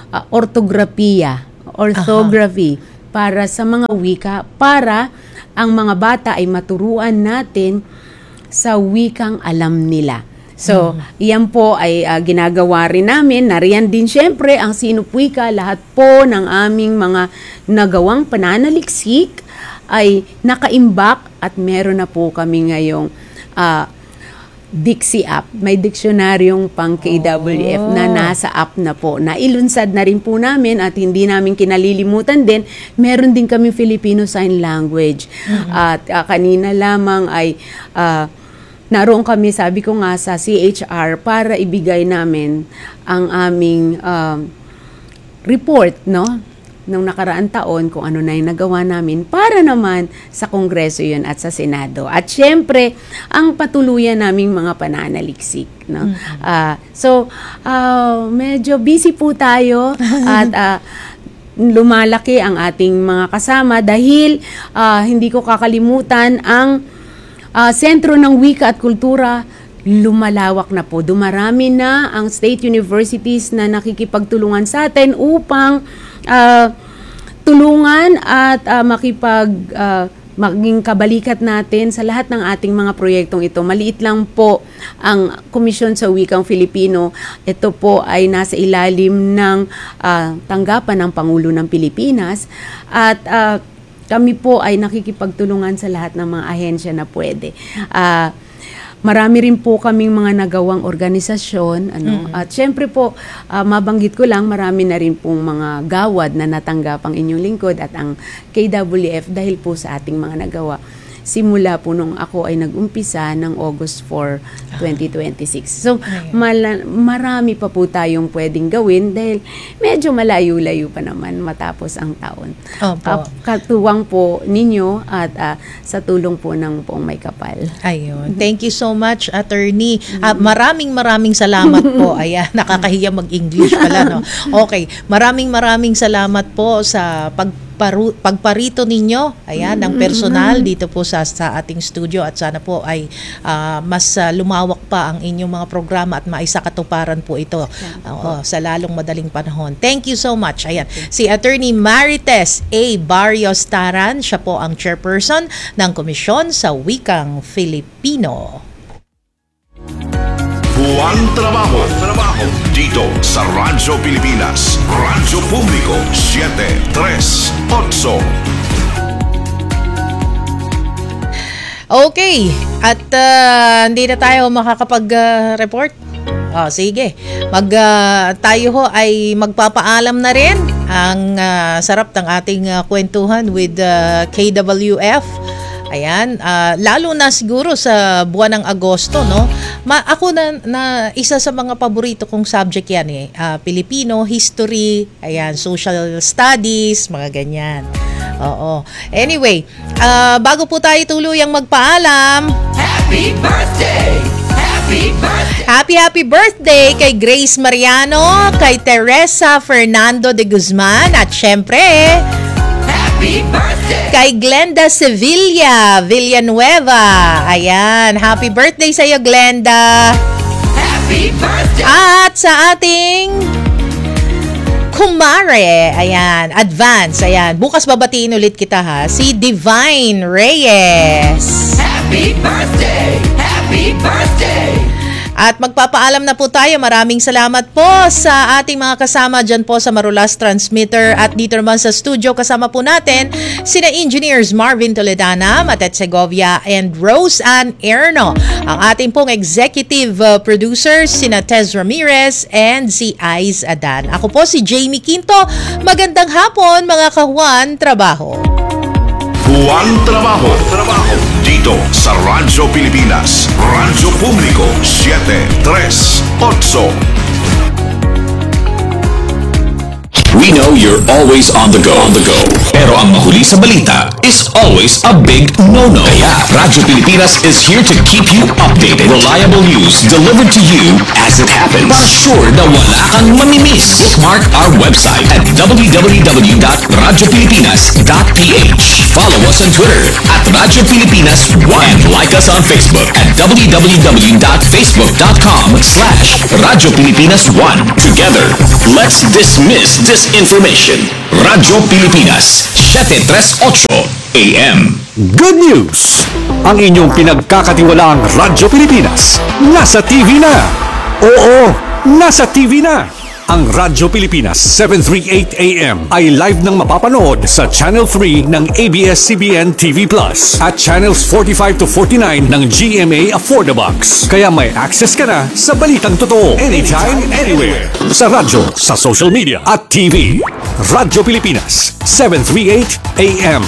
orthography para sa mga wika, para ang mga bata ay maturuan natin sa wikang alam nila. So, iyan po ay ginagawa rin namin. Nariyan din syempre ang Sinup Wika. Lahat po ng aming mga nagawang pananaliksik ay nakaimbak at meron na po kami ngayong Dixie app. May diksyonaryong pang KWF na nasa app na po. Nailunsad na rin po namin at hindi namin kinalilimutan din. Meron din kami Filipino Sign Language. At kanina lamang ay naroon kami, sabi ko nga, sa CHR para ibigay namin ang aming report, no? Nung nakaraang taon kung ano na yung nagawa namin para naman sa Kongreso yun at sa Senado. At syempre, ang patuluyan naming mga pananaliksik. No? Medyo busy po tayo at lumalaki ang ating mga kasama dahil hindi ko kakalimutan ang Sentro ng Wika at Kultura. Lumalawak na po. Dumarami na ang state universities na nakikipagtulungan sa atin upang tulungan at maging kabalikat natin sa lahat ng ating mga proyektong ito. Maliit lang po ang Komisyon sa Wikang Filipino. Ito po ay nasa ilalim ng tanggapan ng Pangulo ng Pilipinas at kami po ay nakikipagtulungan sa lahat ng mga ahensya na pwede. Marami rin po kaming mga nagawang organisasyon. At syempre po, mabanggit ko lang, marami na rin pong mga gawad na natanggap ang inyong lingkod at ang KWF dahil po sa ating mga nagawa. Simula po nung ako ay nag-umpisa ng August 4, 2026. So, marami pa po tayong pwedeng gawin dahil medyo malayo-layo pa naman matapos ang taon. Katuwang po ninyo at sa tulong po ng Poong May Kapal. Ayun. Thank you so much, Attorney. Maraming salamat po. Ayan, nakakahiya mag-English pala, no? Okay. Maraming salamat po sa pagparito ninyo, ayan, ng personal dito po sa ating studio at sana po ay mas lumawak pa ang inyong mga programa at maisakatuparan po ito sa lalong madaling panahon. Thank you so much. Ayan, si Attorney Marites A. Barrios Taran, siya po ang chairperson ng Komisyon sa Wikang Filipino. Buwan Trabaho dito sa Radyo Pilipinas, Radyo Publiko 738. Okay, at hindi na tayo makakapag-report. Sige, tayo ho ay magpapaalam na rin. Ang sarap ng ating kwentuhan with KWF. Ayan, lalo na siguro sa buwan ng Agosto, no? Ako na isa sa mga paborito kong subject yan eh. Filipino, history, ayan, social studies, mga ganyan. Oo. Anyway, bago po tayo tuluyang magpaalam, Happy birthday! Happy birthday! Happy birthday kay Grace Mariano, kay Teresa Fernando de Guzman, at syempre, happy birthday! Kay Glenda Sevilla Villanueva. Ayan, happy birthday sa iyo, Glenda. Happy birthday! At sa ating kumare, ayan, advance, ayan. Bukas babatiin ulit kita ha, si Divine Reyes. Happy birthday! Happy birthday! At magpapaalam na po tayo. Maraming salamat po sa ating mga kasama dyan po sa Marulas Transmitter at dito naman sa studio. Kasama po natin sina Engineers Marvin Toledana, Matet Segovia, and Rose Ann Erno. Ang ating pong executive producers, sina Tez Ramirez and si Aiz Adan. Ako po si Jamie Quinto. Magandang hapon mga kahuan trabaho. Buwan Trabaho dito sa Radyo Pilipinas, Radyo Publiko 738. We know you're always on the go. Pero ang mahuli sa balita is always a big no-no. Kaya Radyo Pilipinas is here to keep you updated. Reliable news delivered to you as it happens. Para sure na wala kang mamimiss. Bookmark our website at www.radiopilipinas.ph. Follow us on Twitter at Radyo Pilipinas 1 and like us on Facebook at www.facebook.com/Radyo Pilipinas 1. Together, let's dismiss disinformation. Radyo Pilipinas, 738 AM. Good news! Ang inyong pinagkakatiwalaang Radyo Pilipinas nasa TV na! Oo, nasa TV na! Ang Radyo Pilipinas 738 AM ay live nang mapapanood sa Channel 3 ng ABS-CBN TV Plus at Channels 45 to 49 ng GMA Affordabox. Kaya may access ka na sa balitang totoo anytime, anywhere. Sa radyo, sa social media at TV. Radyo Pilipinas 738 AM.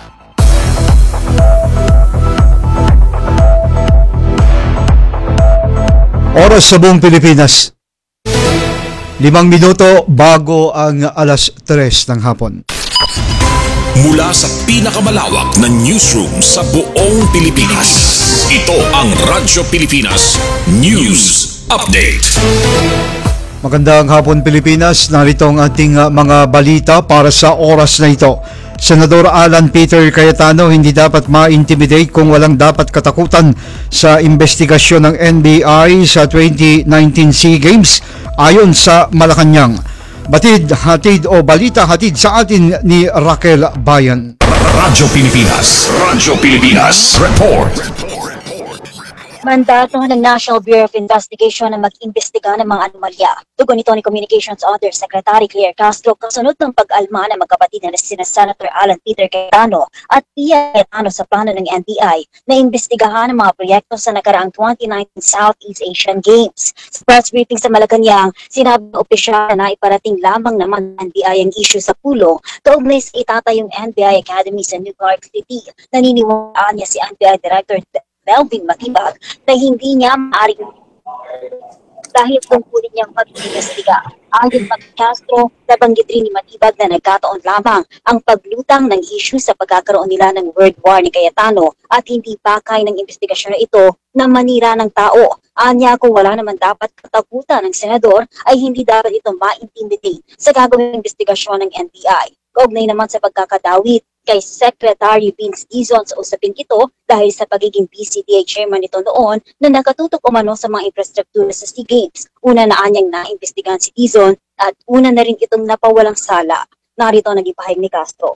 Oras sa buong Pilipinas. 5 minuto bago ang alas 3 ng hapon. Mula sa pinakamalawak na newsroom sa buong Pilipinas. Ito ang Radyo Pilipinas News Update. Magandang hapon Pilipinas, narito ang ating mga balita para sa oras na ito. Senador Alan Peter Cayetano, hindi dapat ma-intimidate kung walang dapat katakutan sa investigasyon ng NBI sa 2019 SEA Games ayon sa Malacanang. Batid, hatid o balita hatid sa atin ni Raquel Bayan. Radyo Pilipinas Report. Mandato ng National Bureau of Investigation na mag-imbestiga ng mga anomalya. Tugon nito ni Communications Undersecretary Claire Castro kasunod ng pag-alma ng magkapatid na sina Senator Alan Peter Cayetano at Pia Cayetano sa plano ng NBI na imbestigahan ang mga proyekto sa nakaraang 2019 Southeast Asian Games. Sa press briefing sa Malacanang, sinabi ng opisyal na iparating lamang naman ng NBI ang issue sa pulo kaugnay sa itatayong NBI Academy sa New York City. Naniniwalaan niya si NBI Director Melvin Matibag na hindi niya maaaring dahil tungkulin niyang mag-imbestiga. Ayon pa kay Castro, nabanggit rin ni Matibag na nagkataon lamang ang paglutang ng issue sa pagkakaroon nila ng World War ni Cayetano at hindi pakay ng investigasyon na ito na manira ng tao. Anya, kung wala naman dapat katakutan ng senador ay hindi dapat ito ma-intimidate sa gagawing investigasyon ng NBI. Kaugnay naman sa pagkakadawit kay Secretary Vince Dizon sa usaping ito dahil sa pagiging PCTA chairman nito noon na nakatutok umano sa mga infrastruktura sa SEA Games. Una na anyang naimbestigahan si Dizon at una na rin itong napawalang sala. Narito ang naging pahayag ni Castro.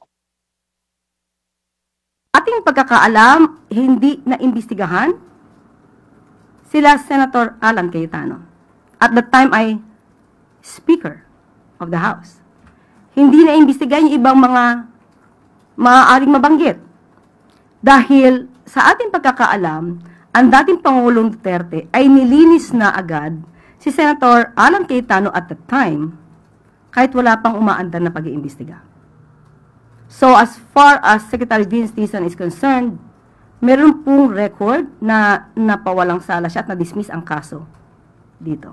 Ating pagkakaalam, hindi naimbestigahan sila Senator Alan Cayetano. At that time ay Speaker of the House. Hindi naimbestigahan yung ibang mga maaaring mabanggit. Dahil sa ating pagkakaalam, ang dating Pangulong Duterte ay nilinis na agad si Senator Alan Cayetano at the time kahit wala pang umaandar na pag-iimbestiga. So as far as Secretary Vince Dizon is concerned, meron pong record na napawalang sala siya at na-dismiss ang kaso dito.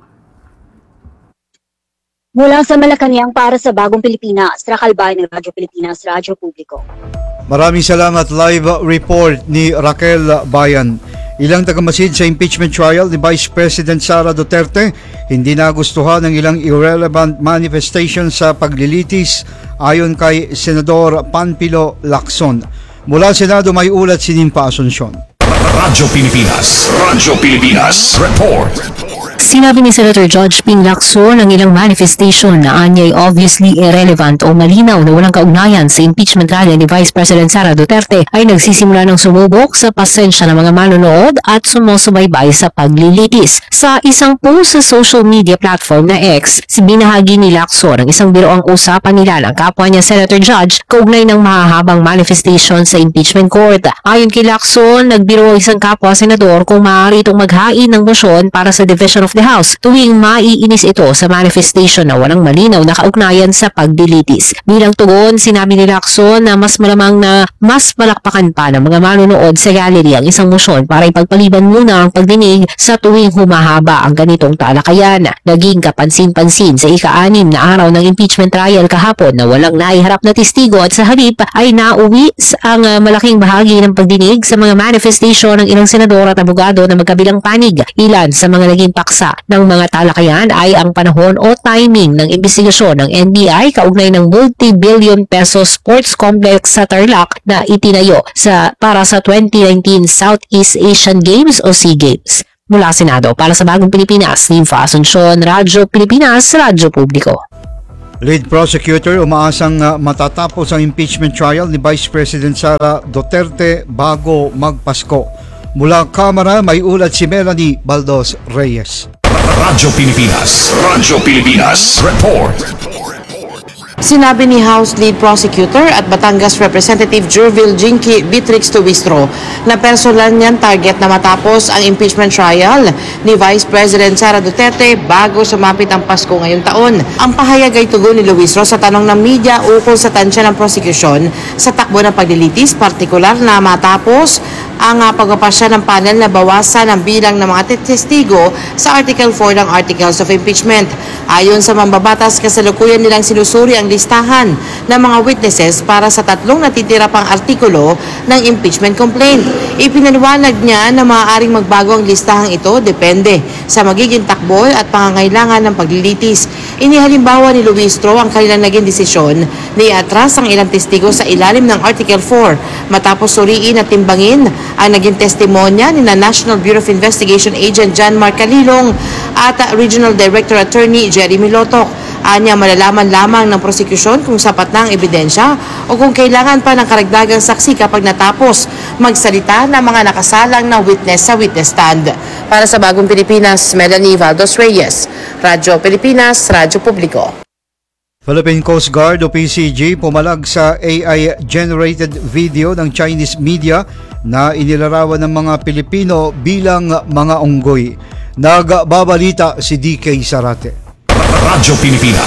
Mula sa Malacanang para sa Bagong Pilipinas, Raquel Bayan ng Radyo Pilipinas, Radyo Publiko. Maraming salamat. Live report ni Raquel Bayan. Ilang tagamasid sa impeachment trial ni Vice President Sara Duterte hindi nagustuhan ng ilang irrelevant manifestation sa paglilitis ayon kay Senador Panfilo Lacson. Mula Senado may ulat si Nimpa Asuncion. Radyo Pilipinas Report. Sinabi ni Senator Judge Ping Lacson ng ilang manifestation na anya'y obviously irrelevant o malinaw na walang kaugnayan sa impeachment trial ni Vice President Sara Duterte ay nagsisimula ng sumubok sa pasensya ng mga manonood at sumusubaybay sa paglilitis. Sa isang post sa social media platform na X, binahagi ni Lacson ang isang biroang usapan nila ng kapwa niya Senator Judge kaugnay ng mahahabang manifestation sa impeachment court. Ayon kay Lacson, nagbiro isang kapwa senador kung maaari itong maghain ng motion para sa Division of of the House tuwing maiinis ito sa manifestation na walang malinaw na kaugnayan sa pagdilitis. Bilang tugon, sinabi ni Lacson na mas malamang na mas palakpakan pa ng mga manonood sa gallery ang isang motion para ipagpaliban muna ang pagdinig sa tuwing humahaba ang ganitong talakayan. Naging kapansin-pansin sa ika-6 na araw ng impeachment trial kahapon na walang naiharap na testigo at sa halip ay nauwi ang malaking bahagi ng pagdinig sa mga manifestation ng ilang senador at abogado na magkabilang panig. Ilan sa mga naging paksa ng mga talakayan ay ang panahon o timing ng investigasyon ng NBI kaugnay ng multi-billion peso sports complex sa Tarlac na itinayo para sa 2019 Southeast Asian Games o SEA Games. Mula Senado, para sa Bagong Pilipinas, Ninfa Asuncion, Radyo Pilipinas, Radyo Publiko. Lead prosecutor umaasang matatapos ang impeachment trial ni Vice President Sara Duterte bago magpasko. Mula Kamara, may ulat si Melanie Baldos Reyes. Radyo Pilipinas, report. Sinabi ni House Lead Prosecutor at Batangas Representative Jurvil Jinky Beatrix Tuwistro na personal niyan target na matapos ang impeachment trial ni Vice President Sara Duterte bago sumapit ang Pasko ngayong taon. Ang pahayag ay tugon ni Luistro sa tanong ng media ukol sa tansya ng prosecution sa takbo ng paglilitis, partikular na matapos ang pagpapasya ng panel na bawasan ang bilang ng mga testigo sa Article 4 ng Articles of Impeachment. Ayon sa mambabatas, kasalukuyan nilang sinusuri ang listahan ng mga witnesses para sa 3 natitira pang artikulo ng impeachment complaint. Ipinaliwanag niya na maaaring magbago ang listahang ito depende sa magiging takbo at pangangailangan ng paglilitis. Inihalimbawa ni Luistro ang kanilang naging desisyon na iatras ang ilang testigo sa ilalim ng Article 4 matapos suriin at timbangin ang naging testimonya ni National Bureau of Investigation Agent John Mark Calilong at Regional Director Attorney Jerry Milotok. Anya malalaman lamang ng prosecution kung sapat na ang ebidensya o kung kailangan pa ng karagdagang saksi kapag natapos magsalita ng mga nakasalang na witness sa witness stand. Para sa Bagong Pilipinas, Melanie Baldos Reyes, Radyo Pilipinas, Radyo Publiko. Philippine Coast Guard o PCG pumalag sa AI-generated video ng Chinese media na inilarawan ng mga Pilipino bilang mga unggoy. Nagbabalita si DK Sarate. Radyo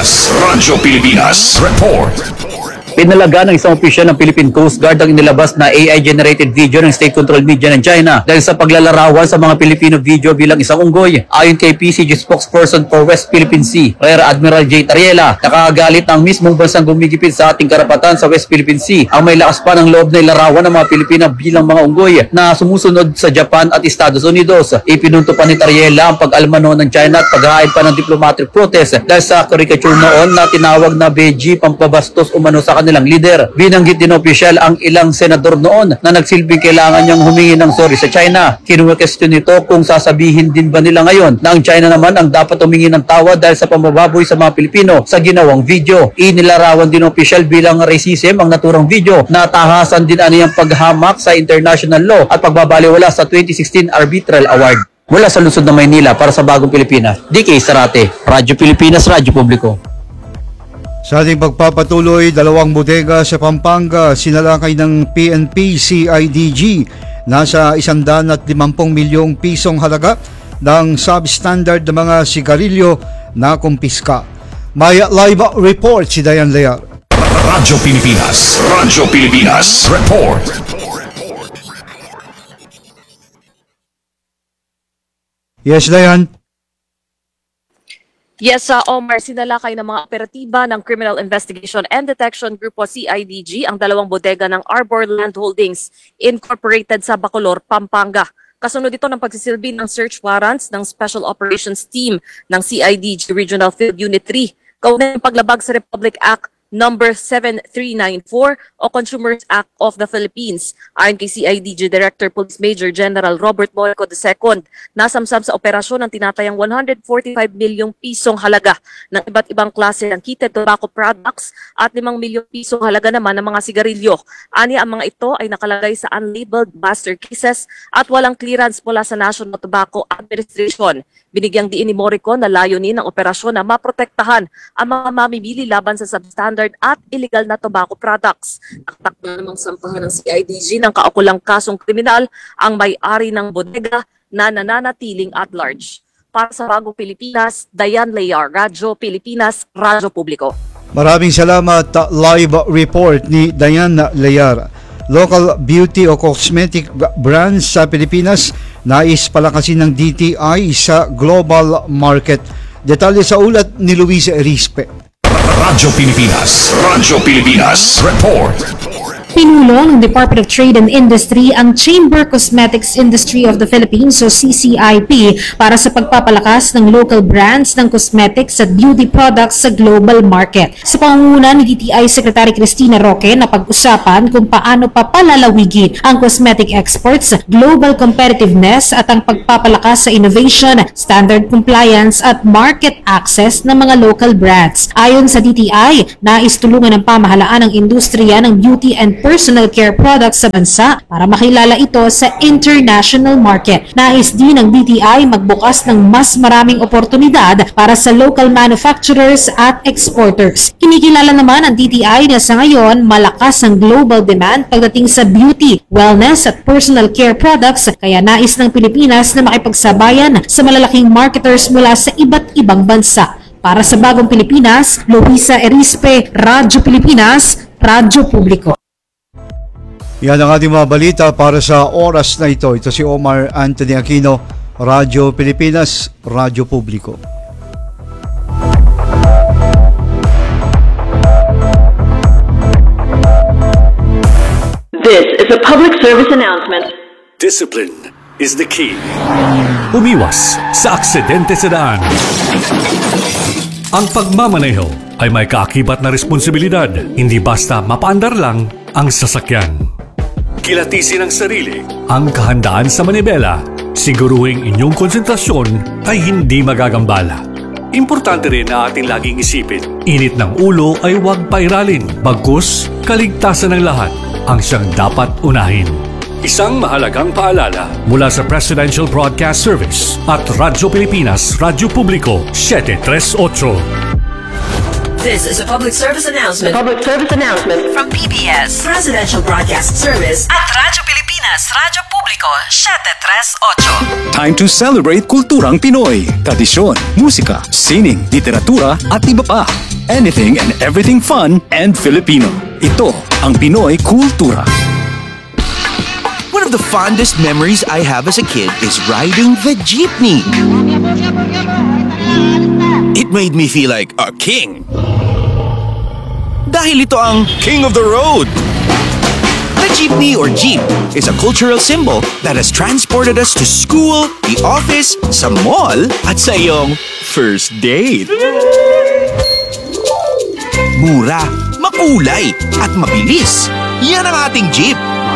Pilipinas, report. Pinalaga ng isang opisyal ng Philippine Coast Guard ang inilabas na AI-generated video ng state-controlled media ng China dahil sa paglalarawan sa mga Pilipino video bilang isang unggoy. Ayon kay PCG spokesperson for West Philippine Sea, Rear Admiral J. Tariela, nakakagalit ang mismong bansang gumigipit sa ating karapatan sa West Philippine Sea ang may lakas pa ng loob na ilarawan ng mga Pilipina bilang mga unggoy na sumusunod sa Japan at Estados Unidos. Ipinunto pa ni Tariela ang pag-almano ng China at paghahain pa ng diplomatic protest dahil sa caricature noon na tinawag na Beji pampabastos umano sa kanilang leader. Binanggit din opisyal ang ilang senador noon na nagsilbing kailangan niyang humingi ng sorry sa China. Kinuwestiyon nito kung sasabihin din ba nila ngayon na ang China naman ang dapat humingi ng tawad dahil sa pambababoy sa mga Pilipino sa ginawang video. Inilarawan din opisyal bilang racism ang naturang video na tahasan din aniyang paghamak sa international law at pagbabaliwala sa 2016 Arbitral Award. Mula sa lungsod ng Maynila para sa Bagong Pilipinas, DK Sarate, Radyo Pilipinas, Radyo Publiko. Sa ating pagpapatuloy, 2 bodega sa Pampanga sinalakay ng PNP CIDG. Nasa 150 milyong pisong halaga ng substandard na mga sigarilyo na kumpiska. May live report si Dayan Lear. Radyo Pilipinas, report. Yes, Dayan. Yes, Omar, sinalakay ng mga operatiba ng Criminal Investigation and Detection Group o CIDG ang 2 bodega ng Arbor Land Holdings Incorporated sa Bacolor, Pampanga. Kasunod ito ng pagsisilbi ng search warrants ng Special Operations Team ng CIDG Regional Field Unit 3 kaugnay ng paglabag sa Republic Act Number 7394 o Consumers Act of the Philippines. Ayon kay CIDG Director Police Major General Robert Boyco II, nasamsam sa operasyon ng tinatayang 145 milyong pisong halaga ng iba't ibang klase ng heated tobacco products at 5 milyong pisong halaga naman ng mga sigarilyo. Ani ang mga ito ay nakalagay sa unlabeled master cases at walang clearance mula sa National Tobacco Administration. Binigyang diin ni Morico na layunin ng operasyon na maprotektahan ang mga mamimili laban sa substandard at illegal na tobacco products. Nakatakda namang sampahan ng CIDG ng kaukulang kasong kriminal ang may-ari ng bodega na nananatiling at large. Para sa Bagong Pilipinas, Dayan Layar, Radyo Pilipinas, Radyo Publiko. Maraming salamat. Live report ni Diane Layar. Local beauty o cosmetic brands sa Pilipinas nais palakasin ng DTI sa global market. Detalye sa ulat ni Luis Erispe. Radyo Pilipinas. Radyo Pilipinas. Report. Pinulong ng Department of Trade and Industry ang Chamber Cosmetics Industry of the Philippines o CCIP para sa pagpapalakas ng local brands ng cosmetics at beauty products sa global market. Sa pangunguna ni DTI Secretary Cristina Roque na pag-usapan kung paano papalalawigin ang cosmetic exports, global competitiveness at ang pagpapalakas sa innovation, standard compliance at market access ng mga local brands. Ayon sa DTI, nais tulungan ng pamahalaan ang industriya ng beauty and personal care products sa bansa para makilala ito sa international market. Nais din ng DTI magbukas ng mas maraming oportunidad para sa local manufacturers at exporters. Kinikilala naman ang DTI na sa ngayon malakas ang global demand pagdating sa beauty, wellness at personal care products, kaya nais ng Pilipinas na makipagsabayan sa malalaking marketers mula sa iba't ibang bansa. Para sa Bagong Pilipinas, Luisa Erispe, Radyo Pilipinas, Radyo Publiko. Yan ang ating mga balita para sa oras na ito. Ito si Omar Anthony Aquino, Radyo Pilipinas, Radyo Publiko. This is a public service announcement. Discipline is the key. Umiwas sa aksidente sa daan. Ang pagmamaneho ay may kaakibat na responsibilidad, hindi basta mapaandar lang ang sasakyan. Kilatisin ang sarili, ang kahandaan sa manibela, siguruhing inyong konsentrasyon ay hindi magagambala. Importante rin na ating laging isipin, init ng ulo ay huwag pairalin, bagkus kaligtasan ng lahat ang siyang dapat unahin. Isang mahalagang paalala mula sa Presidential Broadcast Service at Radyo Pilipinas, Radyo Publiko, 738. This is a public service announcement. Public service announcement From PBS, Presidential Broadcast Service at Radyo Pilipinas, Radyo Publiko, 738. Time to celebrate kulturang Pinoy. Tradisyon, musika, sining, literatura at iba pa. Anything and everything fun and Filipino. Ito ang Pinoy Kultura. One of the fondest memories I have as a kid is riding the jeepney. It made me feel like a king. Dahil ito ang King of the Road. The jeepney or jeep is a cultural symbol that has transported us to school, the office, sa mall, at sa iyong first date. Mura, makulay, at mabilis. Yan ang ating jeep.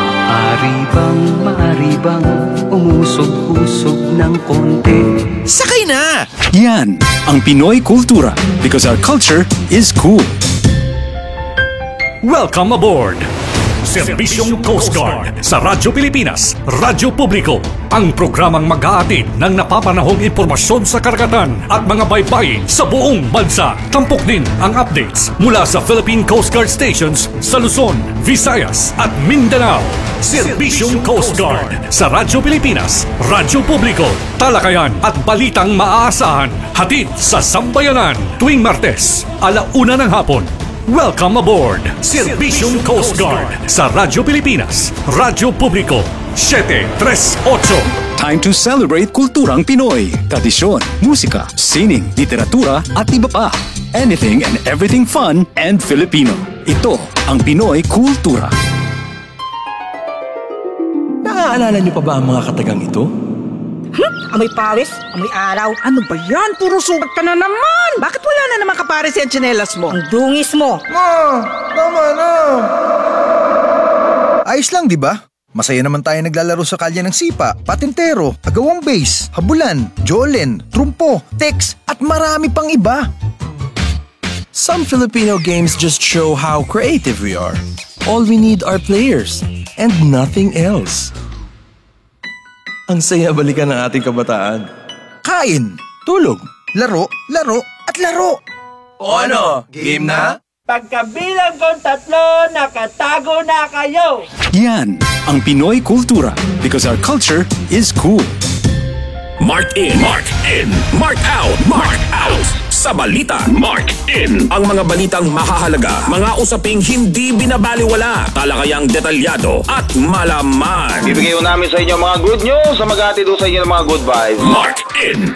Maaari bang umusog-usog ng konti? Sakay na! Yan ang Pinoy Kultura because our culture is cool. Welcome aboard! Serbisyong Coast Guard sa Radyo Pilipinas, Radyo Publiko. Ang programang mag-aatid ng napapanahong impormasyon sa karagatan at mga baybayin sa buong bansa. Tampok din ang updates mula sa Philippine Coast Guard stations sa Luzon, Visayas at Mindanao. Serbisyong Coast Guard sa Radyo Pilipinas, Radyo Publiko. Talakayan at balitang maaasahan. Hatid sa Sambayanan tuwing Martes, 1:00 ng hapon. Welcome aboard! Serbisyong Coast Guard sa Radyo Pilipinas, Radyo Publiko, 738. Time to celebrate kulturang Pinoy. Tradisyon, musika, sining, literatura at iba pa. Anything and everything fun and Filipino. Ito ang Pinoy Kultura. Naaalala niyo pa ba ang mga katagang ito? Amoy pawis, amoy araw. Ano ba yan? Puro sugat ka na naman. Bakit wala na naman kapares yung tsinelas mo? Ang dungis mo. Tama na. Ayos lang, di ba? Masaya naman tayo naglalaro sa kalye ng sipa, patintero, agawang base, habulan, jolen, trumpo, text, at marami pang iba. Some Filipino games just show how creative we are. All we need are players and nothing else. Ang saya balikan ng ating kabataan. Kain, tulog, laro, at laro. O ano, game na? Pagkabilang kong 3, nakatago na kayo. Yan ang Pinoy Kultura because our culture is cool. Mark in, mark in, mark out, mark out. Sa balita, mark in. Ang mga balitang mahahalaga, mga usaping hindi binabaliwala, talakayang detalyado at malaman. Bibigay namin sa inyo mga good news sa maghatid sa inyo ng mga good vibes. Mark in.